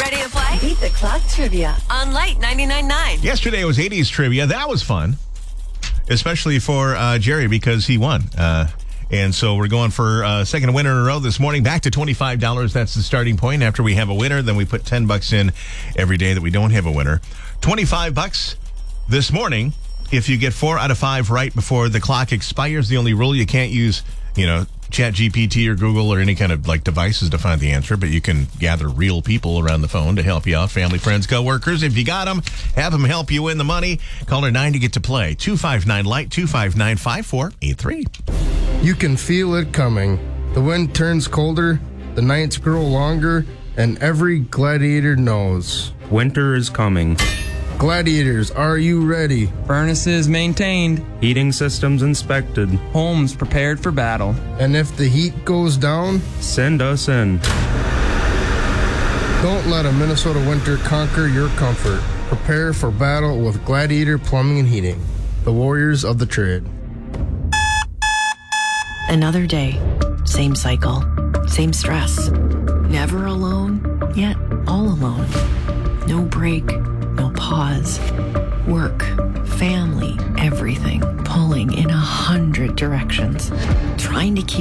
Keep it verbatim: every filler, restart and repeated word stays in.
Ready to play? Beat the Clock Trivia On Light ninety-nine point nine. Yesterday was eighties trivia. That was fun, especially for uh, Jerry because he won. Uh, and so we're going for a uh, second winner in a row this morning. Back to twenty-five dollars. That's the starting point. After we have a winner, then we put ten bucks in every day that we don't have a winner. twenty-five bucks this morning if you get four out of five right before the clock expires. The only rule, you can't use, you know, Chat G P T or Google or any kind of like devices to find the answer, but you can gather real people around the phone to help you out. Family, friends, coworkers. If you got them, have them help you win the money. Caller nine to get to play. two five nine light, two five nine, five four eight three. You can feel it coming. The wind turns colder, the nights grow longer, and every gladiator knows. Winter is coming. Gladiators, are you ready? Furnaces maintained. Heating systems inspected. Homes prepared for battle. And if the heat goes down, Send us in. don't let a Minnesota winter conquer your comfort. Prepare for battle with Gladiator Plumbing and Heating, the warriors of the trade. Another day, same cycle, same stress. Never alone, yet all alone. No break, no pause. Work, family, everything pulling in a hundred directions. Trying to keep